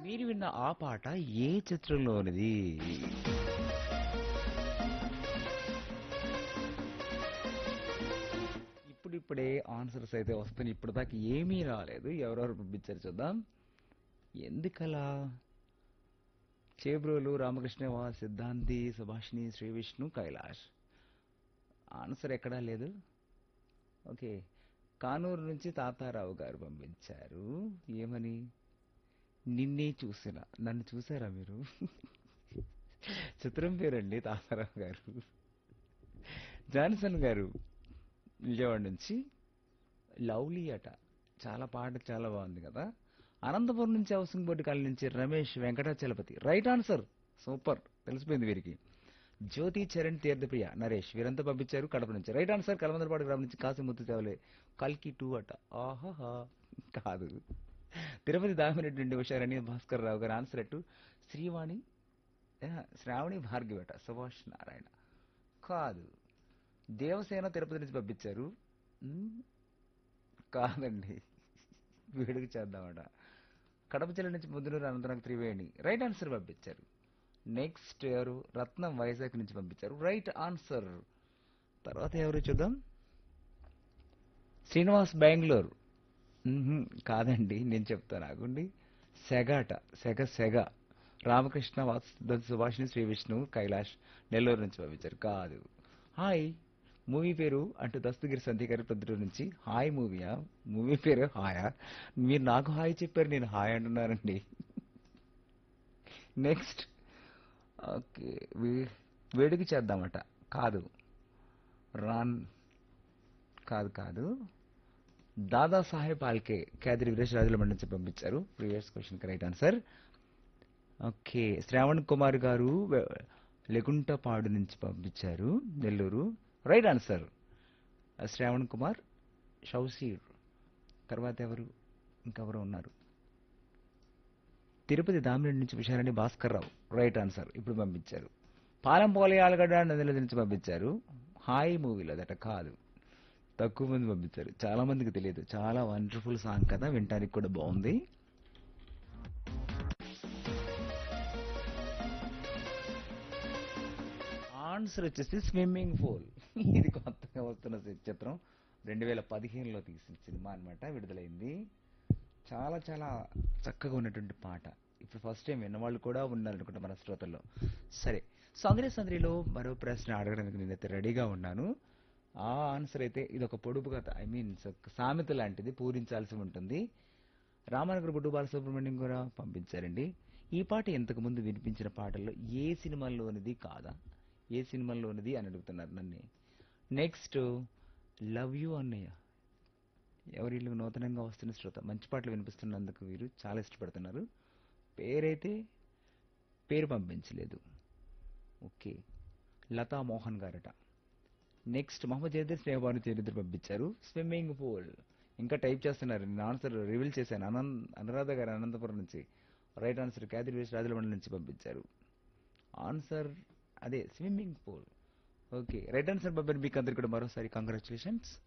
మీరు విన్న ఆ పాట ఏ చిత్రంలోనిది? ఇప్పుడిప్పుడే ఆన్సర్స్ అయితే వస్తున్నాయి. ఇప్పటిదాకా ఏమీ రాలేదు. ఎవరెవరు పంపించారు చూద్దాం. ఎందుకలా? చేబ్రోలు, రామకృష్ణవా, సిద్ధాంతి, సుభాషిణి, శ్రీ విష్ణు, కైలాష్. ఆన్సర్ ఎక్కడా లేదు. ఓకే. కానూరు నుంచి తాతారావు గారు పంపించారు. ఏమని? నిన్నే చూసిన. నన్ను చూసారా మీరు? చిత్రం పేరండి తాతారావు గారు. జాన్సన్ గారు విజయవాడ నుంచి లవ్లీ అట. చాలా పాట చాలా బాగుంది కదా. అనంతపురం నుంచి హౌసింగ్ బోర్డు కాలనీ నుంచి Ramesh Venkatachalapathi. Right answer. Super. తెలిసిపోయింది వీరికి. జ్యోతి చరణ్ తీర్థప్రియ నరేష్ వీరంతా పంపించారు కడప నుంచి. Right answer. కలమందరపాడు గ్రామం నుంచి కాసిముత్తు తేవలే. కల్కి టూ అట. ఆహాహా. కాదు. తిరుపతి దామిరెడ్డి నుండి ఉషారని భాస్కర్ రావు గారు ఆన్సర్ అట్టు. శ్రీవాణి శ్రావణి భార్గవి అట. సుభాష్ నారాయణ. కాదు. దేవసేన తిరుపతి నుంచి పంపించారు. మ్, కాదండి. వేడుక చేద్దామట. కడప జిల్లా నుంచి ముద్దునూరు అనంతరం త్రివేణి రైట్ ఆన్సర్ పంపించారు. నెక్స్ట్ ఎవరు? రత్నం వైజాగ్ నుంచి పంపించారు. Right answer. తర్వాత ఎవరు చూద్దాం. శ్రీనివాస్ బెంగళూరు. కాదండి, నేను చెప్తాను ఆగుండి. సెగట. సెగ. రామకృష్ణ సుభాషిణి శ్రీ విష్ణు కైలాష్ నెల్లూరు నుంచి పంపించారు. కాదు. హాయ్. మూవీ పేరు అంటూ దస్తగిరి సంధ్య గారి ప్రొద్దుటూరు నుంచి. హాయ్ మూవీయా? మూవీ పేరు హాయా? మీరు నాకు హాయ్ చెప్పారు, నేను హాయ్ అంటున్నానండి. నెక్స్ట్. ఓకే. వేడుక చేద్దామట. కాదు. రాన్. కాదు. దాదాసాహెబ్ ఆల్కే కేదరి వీరేష్ రాజుల మండి నుంచి పంపించారు. ప్రీవియస్ క్వశ్చన్ కి right answer. Okay. Shravan Kumar గారు లెగుంటపాడు నుంచి పంపించారు. నెల్లూరు. Right answer. శ్రావణ్ కుమార్ షౌసీర్. తర్వాత ఎవరు? ఇంకెవరు ఉన్నారు? తిరుపతి దామిరెడ్డి నుంచి విషయాలని భాస్కర్ రావు. Right answer. ఇప్పుడు పంపించారు. పాలెం పోలే ఆలగడ్డ నదిల నుంచి పంపించారు. హాయ్ మూవీలో దట. కాదు. తక్కువ మంది పంపించారు. చాలా మందికి తెలియదు. చాలా వండర్ఫుల్ సాంగ్ కదా, వినటానికి కూడా బాగుంది. ఆన్సర్ వచ్చేసి స్విమ్మింగ్ పూల్. ఇది కొత్తగా వస్తున్న చిత్రం. 2015లో తీసిన సినిమా అన్నమాట. విడుదలైంది. చాలా చాలా చక్కగా ఉన్నటువంటి పాట. ఇప్పుడు ఫస్ట్ టైం విన్నవాళ్ళు కూడా ఉన్నారనుకుంటా మన శ్రోతల్లో. సరే. సందడిలో మరో ప్రశ్న అడగడానికి నేనైతే రెడీగా ఉన్నాను. ఆ ఆన్సర్ అయితే ఇది ఒక పొడుపు కథ, ఐ మీన్ సామెత లాంటిది, పూరించాల్సి ఉంటుంది. రామానగర్ బుడ్డు బాలసుబ్రహ్మణ్యం కూడా పంపించారండి. ఈ పాట ఇంతకు ముందు వినిపించిన పాటల్లో ఏ సినిమాల్లోనిది కాదా? ఏ సినిమాల్లోనిది అని అడుగుతున్నారు నన్ను. నెక్స్ట్. లవ్ యూ అన్నయ్య. ఎవరిల్లు నూతనంగా వస్తున్న శ్రోత. మంచి పాటలు వినిపిస్తున్నందుకు వీరు చాలా ఇష్టపడుతున్నారు. పేరైతే పేరు పంపించలేదు. ఓకే. లతా మోహన్ గారట. నెక్స్ట్ మహమ్మద్ జయదీర్ స్నేహభాను చరిత్ర పంపించారు. Swimming pool. ఇంకా టైప్ చేస్తున్నారు. నేను ఆన్సర్ రివీల్ చేశాను. అనురాధ గారు అనంతపురం నుంచి. Right answer. క్యాదిర్ వేస్ రాజుల మండలి నుంచి పంపించారు. ఆన్సర్ అదే swimming pool. Okay. Right answer పంపారు. మీకు అందరు కూడా మరోసారి కంగ్రాచులేషన్స్.